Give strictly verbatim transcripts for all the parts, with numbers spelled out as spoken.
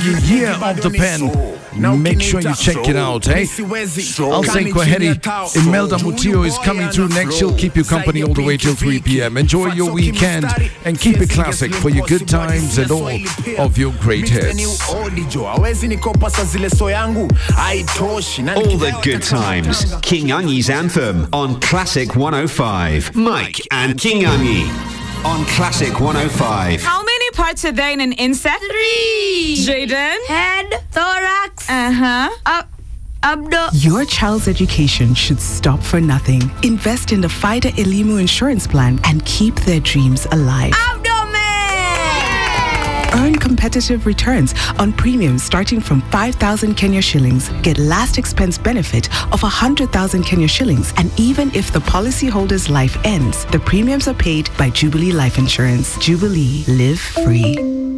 you Year of the Pen. Make sure you check it out, eh? I'll say Kwaheri. Imelda Mutio is coming through next. She'll keep you company all the way till three p.m. Enjoy your weekend and keep it classic for your good times and all of your great hits. All the good times. Kingangi's Anthem on Classic one oh five. Mike and Kingangi on Classic one oh five. How many parts are there in an insect? Three. Jaden? Head, thorax, Uh-huh. up, abdo. Your child's education should stop for nothing. Invest in the FIDA Elimu insurance plan and keep their dreams alive. Abdomen! Earn competitive returns on premiums starting from five thousand Kenya shillings. Get last expense benefit of one hundred thousand Kenya shillings. And even if the policyholder's life ends, the premiums are paid by Jubilee Life Insurance. Jubilee. Live free.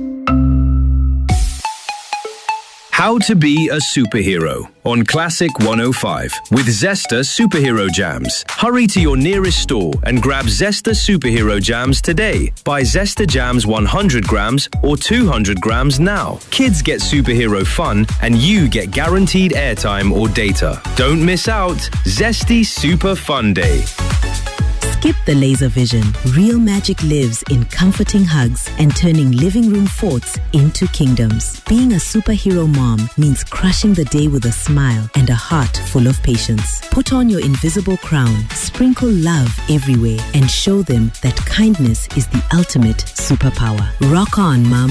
How to be a superhero on Classic one oh five with Zesta Superhero Jams. Hurry to your nearest store and grab Zesta Superhero Jams today. Buy Zesta Jams one hundred grams or two hundred grams now. Kids get superhero fun and you get guaranteed airtime or data. Don't miss out. Zesty Super Fun Day. Skip the laser vision. Real magic lives in comforting hugs and turning living room forts into kingdoms. Being a superhero mom means crushing the day with a smile and a heart full of patience. Put on your invisible crown, sprinkle love everywhere, and show them that kindness is the ultimate superpower. Rock on, Mom.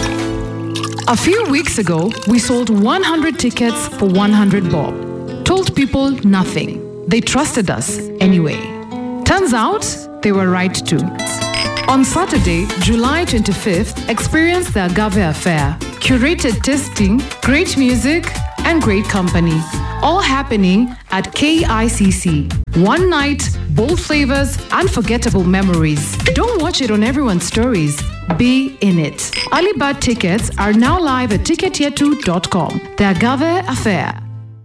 A few weeks ago, we sold one hundred tickets for one hundred bob. Told people nothing. They trusted us anyway. Turns out, they were right too. On Saturday, July twenty-fifth, experience the Agave Affair. Curated tasting, great music, and great company. All happening at K I C C. One night, bold flavors, unforgettable memories. Don't watch it on everyone's stories. Be in it. Early bird tickets are now live at ticket tier two dot com. The Agave Affair.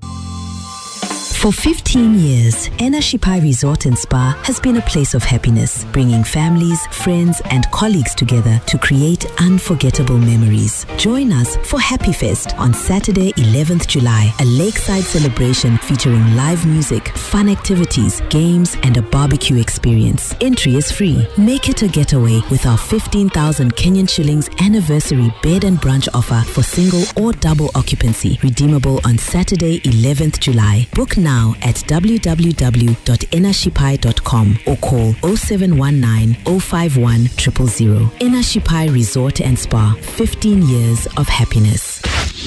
For fifteen years, Enashipai Resort and Spa has been a place of happiness, bringing families, friends, and colleagues together to create unforgettable memories. Join us for Happy Fest on Saturday, eleventh July, a lakeside celebration featuring live music, fun activities, games, and a barbecue experience. Entry is free. Make it a getaway with our fifteen thousand Kenyan shillings anniversary bed and brunch offer for single or double occupancy, redeemable on Saturday, eleventh July. Book now now at w w w dot enashipai dot com or call oh seven one nine, oh five one, zero zero zero. Enashipai Resort and Spa, fifteen years of happiness.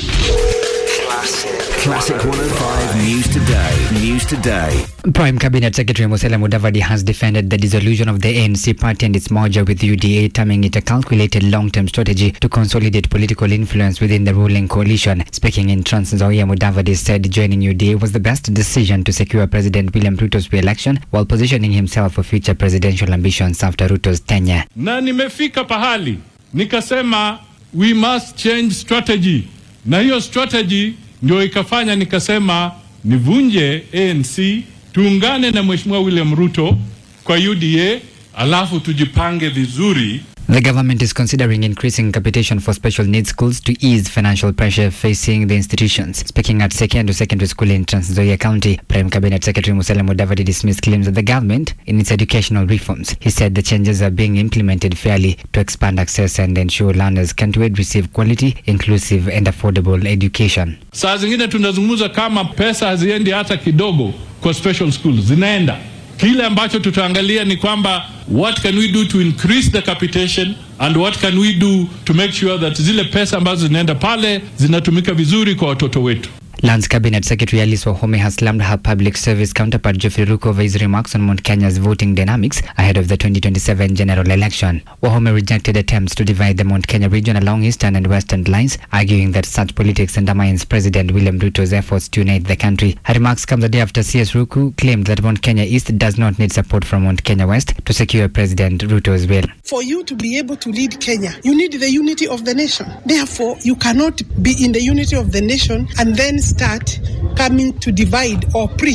Classic one oh five News Today. News Today. Prime Cabinet Secretary Musalia Mudavadi has defended the dissolution of the A N C party and its merger with U D A, terming it a calculated long-term strategy to consolidate political influence within the ruling coalition. Speaking in Trans Nzoia, Mudavadi said joining U D A was the best decision to secure President William Ruto's re-election while positioning himself for future presidential ambitions after Ruto's tenure. Na nimefika pahali nikasema we must change strategy, na hiyo strategy ndio ikafanya nikasema nivunje A N C, tuungane na Mheshimiwa William Ruto kwa U D A, alafu tujipange vizuri. The government is considering increasing capitation for special needs schools to ease financial pressure facing the institutions. Speaking at Sekendo Secondary School in Trans Nzoia County, Prime Cabinet Secretary Musalia Mudavadi dismissed claims of the government in its educational reforms. He said the changes are being implemented fairly to expand access and ensure learners can receive quality, inclusive and affordable education. Saa zingine tunazungumza kama pesa haziendi hata kidogo kwa special schools, zinaenda. Kile ambacho tutaangalia ni kwamba what can we do to increase the capitation and what can we do to make sure that zile pesa ambazo zinaenda pale zinatumika vizuri kwa watoto wetu. Lands Cabinet Secretary Alice Wahome has slammed her public service counterpart Geoffrey Ruku over his remarks on Mount Kenya's voting dynamics ahead of the twenty twenty-seven general election. Wahome rejected attempts to divide the Mount Kenya region along eastern and western lines, arguing that such politics undermines President William Ruto's efforts to unite the country. Her remarks come the day after C S Ruku claimed that Mount Kenya East does not need support from Mount Kenya West to secure President Ruto's will. For you to be able to lead Kenya, you need the unity of the nation. Therefore, you cannot be in the unity of the nation and then start coming to divide or preach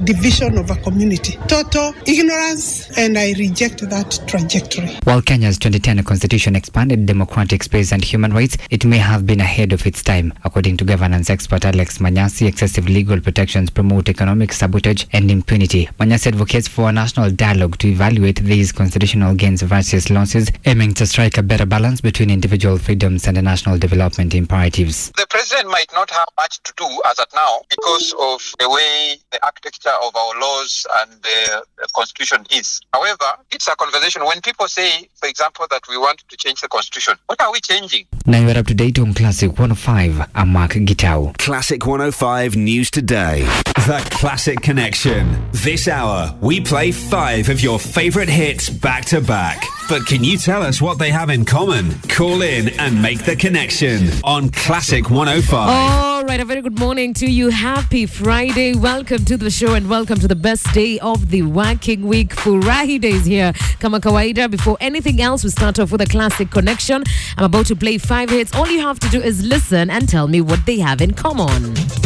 division of a community. Total ignorance, and I reject that trajectory. While Kenya's twenty ten constitution expanded democratic space and human rights, it may have been ahead of its time. According to governance expert Alex Manyasi, excessive legal protections promote economic sabotage and impunity. Manyasi advocates for a national dialogue to evaluate these constitutional gains versus losses, aiming to strike a better balance between individual freedoms and the national development imperatives. The president might not have much to do as at now because of the way the architecture of our laws and the, the constitution is. However, it's a conversation. When people say, for example, that we want to change the constitution, what are we changing? Now you're up to date on Classic one oh five. I'm Mark Gitau. Classic one oh five News Today. The Classic Connection. This hour, we play five of your favourite hits back to back. But can you tell us what they have in common? Call in and make the connection on Classic one oh five. All right, a very good morning to you. Happy Friday. Welcome to the show and welcome to the best day of the working week. Furahi days here. Kama kawaida, before anything else, we start off with a Classic Connection. I'm about to play five hits. All you have to do is listen and tell me what they have in common.